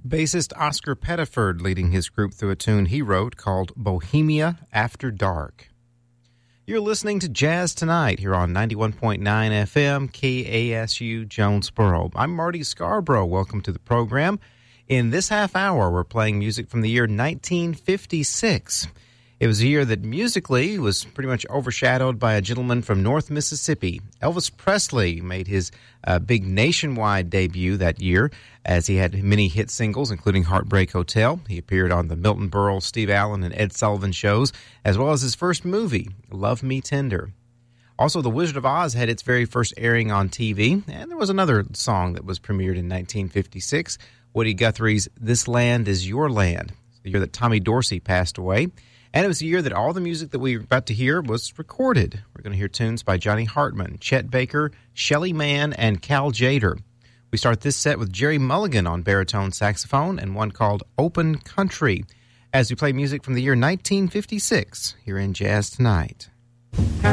Bassist Oscar Pettiford leading his group through a tune he wrote called Bohemia After Dark. You're listening to Jazz Tonight here on 91.9 FM KASU Jonesboro. I'm Marty Scarborough. Welcome to the program. In this half hour, we're playing music from the year 1956. It was a year that musically was pretty much overshadowed by a gentleman from North Mississippi. Elvis Presley made his big nationwide debut that year as he had many hit singles, including Heartbreak Hotel. He appeared on the Milton Berle, Steve Allen, and Ed Sullivan shows, as well as his first movie, Love Me Tender. Also, The Wizard of Oz had its very first airing on TV, and there was another song that was premiered in 1956, Woody Guthrie's This Land Is Your Land, the year that Tommy Dorsey passed away. And it was the year that all the music that we were about to hear was recorded. We're going to hear tunes by Johnny Hartman, Chet Baker, Shelly Manne, and Cal Tjader. We start this set with Jerry Mulligan on baritone saxophone and one called Open Country as we play music from the year 1956 here in Jazz Tonight.